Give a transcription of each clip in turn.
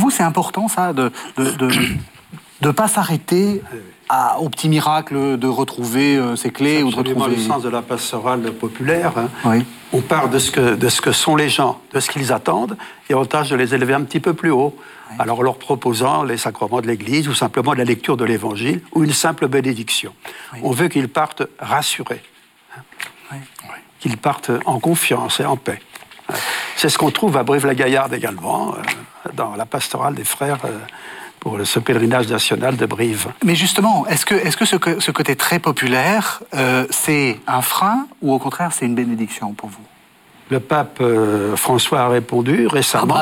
vous, c'est important, ça, de pas s'arrêter au petit miracle de retrouver ces clés ou de retrouver... le sens de la pastorale populaire. Hein. Oui. On part de ce que sont les gens, de ce qu'ils attendent, et on tâche de les élever un petit peu plus haut. Oui. Alors, en leur proposant les sacrements de l'Église, ou simplement la lecture de l'Évangile, ou une simple bénédiction. Oui. On veut qu'ils partent rassurés, hein. Oui. Qu'ils partent en confiance et en paix. C'est ce qu'on trouve à Brive-la-Gaillarde également, dans la pastorale des frères pour ce pèlerinage national de Brive. Mais justement, est-ce que ce côté très populaire, c'est un frein ou au contraire c'est une bénédiction pour vous? Le pape François a répondu récemment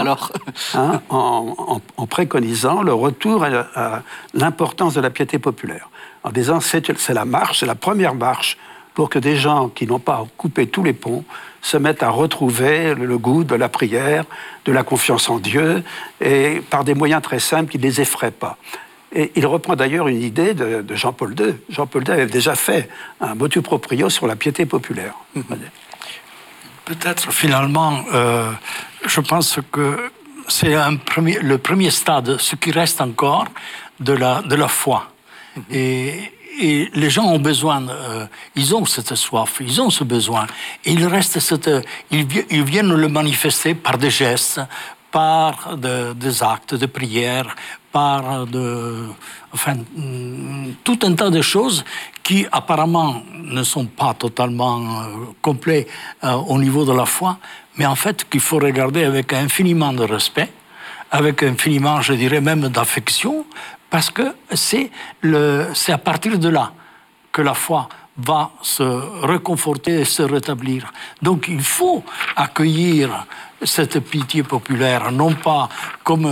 en préconisant le retour à l'importance de la piété populaire, en disant c'est la marche, c'est la première marche pour que des gens qui n'ont pas coupé tous les ponts se mettent à retrouver le goût de la prière, de la confiance en Dieu, et par des moyens très simples qui ne les effraient pas. Et il reprend d'ailleurs une idée de Jean-Paul II. Jean-Paul II avait déjà fait un motu proprio sur la piété populaire. Peut-être finalement, je pense que c'est le premier stade, ce qui reste encore de la foi. Et les gens ont besoin, ils ont cette soif, ils ont ce besoin. Et il reste ils viennent le manifester par des gestes, par des actes de prière, par tout un tas de choses qui apparemment ne sont pas totalement complets au niveau de la foi, mais en fait qu'il faut regarder avec infiniment de respect, avec infiniment, je dirais même d'affection, parce que c'est à partir de là que la foi va se réconforter et se rétablir. Donc il faut accueillir cette pitié populaire, non pas comme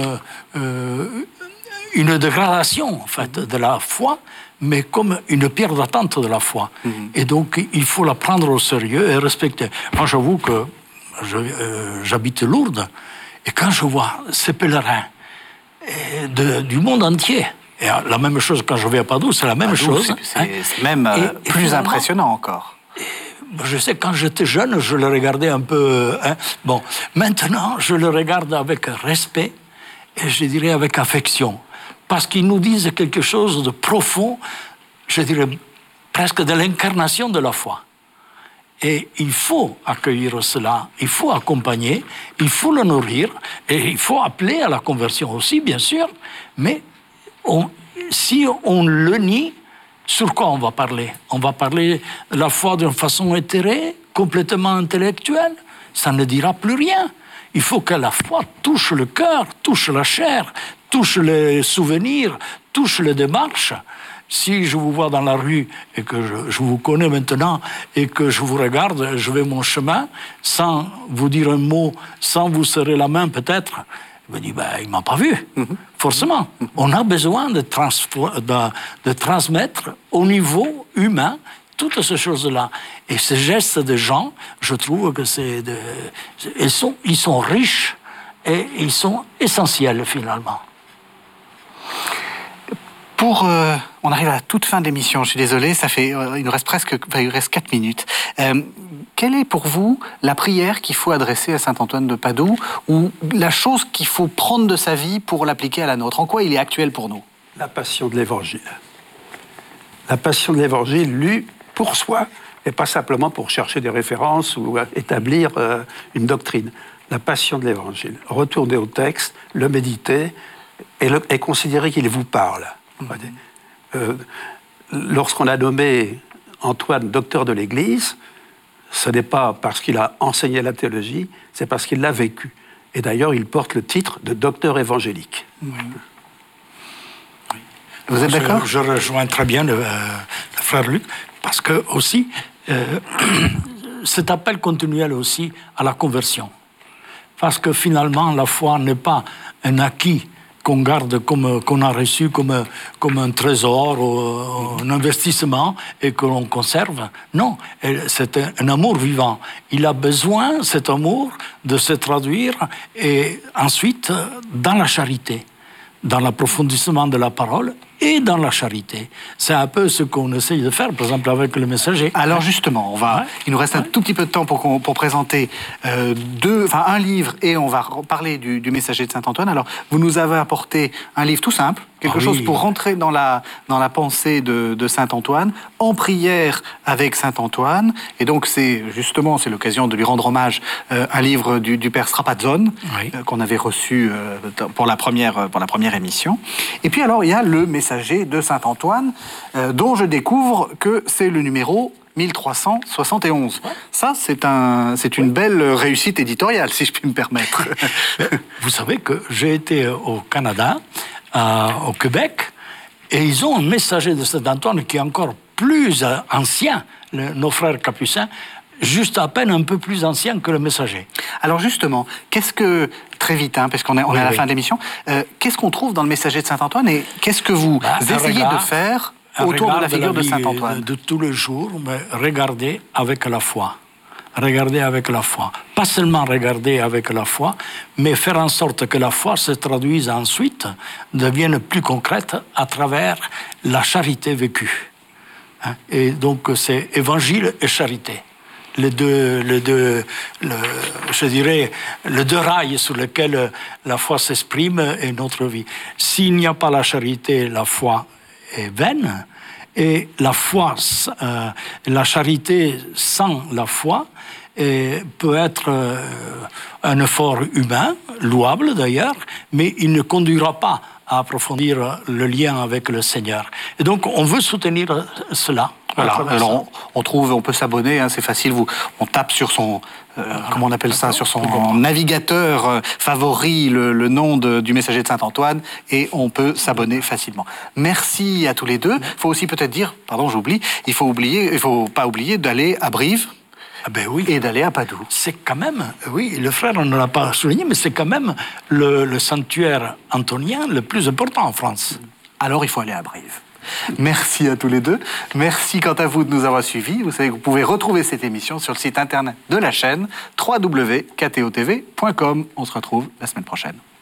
une dégradation en fait, de la foi, mais comme une pierre d'attente de la foi. Et donc il faut la prendre au sérieux et respecter. Moi j'avoue que j'habite Lourdes, et quand je vois ces pèlerins du monde entier. Et la même chose quand je vais à Padoue, c'est la même chose. C'est même plus impressionnant encore. Je sais, quand j'étais jeune, je le regardais un peu... Bon, maintenant, je le regarde avec respect et je dirais avec affection. Parce qu'ils nous disent quelque chose de profond, je dirais presque de l'incarnation de la foi. Et il faut accueillir cela, il faut accompagner, il faut le nourrir, et il faut appeler à la conversion aussi, bien sûr, mais si on le nie, sur quoi on va parler? On va parler de la foi d'une façon éthérée, complètement intellectuelle, ça ne dira plus rien. Il faut que la foi touche le cœur, touche la chair, touche les souvenirs, touche les démarches. Si je vous vois dans la rue et que je vous connais maintenant et que je vous regarde, je vais mon chemin sans vous dire un mot, sans vous serrer la main peut-être, je me dis, il ne m'a pas vu, forcément. On a besoin de transmettre au niveau humain toutes ces choses-là. Et ces gestes de gens, je trouve que ils sont riches et ils sont essentiels finalement. On arrive à la toute fin de l'émission, je suis désolé, il nous reste 4 minutes. Quelle est pour vous la prière qu'il faut adresser à Saint-Antoine de Padoue, ou la chose qu'il faut prendre de sa vie pour l'appliquer à la nôtre? En quoi il est actuel pour nous? La passion de l'Évangile. La passion de l'Évangile lue pour soi, et pas simplement pour chercher des références ou établir une doctrine. La passion de l'Évangile. Retourner au texte, le méditer et considérer qu'il vous parle. Lorsqu'on a nommé Antoine docteur de l'Église, ce n'est pas parce qu'il a enseigné la théologie, c'est parce qu'il l'a vécu. Et d'ailleurs, il porte le titre de docteur évangélique. Oui. Vous êtes d'accord? Je rejoins très bien le frère Luc, parce que aussi, cet appel continuel aussi à la conversion. Parce que finalement, la foi n'est pas un acquis qu'on garde qu'on a reçu comme un trésor ou un investissement et que l'on conserve. Non, c'est un amour vivant. Il a besoin, cet amour, de se traduire et ensuite dans la charité, dans l'approfondissement de la parole et dans la charité. C'est un peu ce qu'on essaye de faire, par exemple, avec le messager. Alors justement, il nous reste un tout petit peu de temps pour présenter un livre, et on va parler du messager de Saint-Antoine. Alors, vous nous avez apporté un livre tout simple, quelque chose pour rentrer dans la pensée de Saint-Antoine, en prière avec Saint-Antoine. Et donc, c'est l'occasion de lui rendre hommage, un livre du père Strapazzone, qu'on avait reçu pour la première émission. Et puis alors, il y a le messager de Saint-Antoine, dont je découvre que c'est le numéro 1371. Ça, c'est une belle réussite éditoriale, si je puis me permettre. Vous savez que j'ai été au Canada, au Québec, et ils ont un messager de Saint-Antoine qui est encore plus ancien, nos frères capucins, juste à peine un peu plus ancien que le messager. Alors justement, très vite, parce qu'on est à la fin de l'émission, qu'est-ce qu'on trouve dans le messager de Saint-Antoine, et qu'est-ce que vous essayez de faire autour de la figure de Saint-Antoine? De tous les jours, mais regarder avec la foi. Regarder avec la foi. Pas seulement regarder avec la foi, mais faire en sorte que la foi se traduise ensuite, devienne plus concrète à travers la charité vécue. Et donc c'est évangile et charité. Les deux rails sur lesquels la foi s'exprime et notre vie. S'il n'y a pas la charité, la foi est vaine, et la charité sans la foi peut être un effort humain, louable d'ailleurs, mais il ne conduira pas à approfondir le lien avec le Seigneur. Et donc on veut soutenir cela. Voilà. Alors on peut s'abonner, c'est facile. On tape sur son, comment on appelle ça, sur son navigateur favori le nom du messager de Saint-Antoine, et on peut s'abonner facilement. Merci à tous les deux. Il faut aussi peut-être dire, il faut pas oublier d'aller à Brive. Et d'aller à Padoue. C'est quand même, le frère ne l'a pas souligné, mais c'est quand même le sanctuaire antonien le plus important en France. Alors il faut aller à Brive. Merci à tous les deux. Merci quant à vous de nous avoir suivis. Vous savez que vous pouvez retrouver cette émission sur le site internet de la chaîne www.ktotv.com. On se retrouve la semaine prochaine.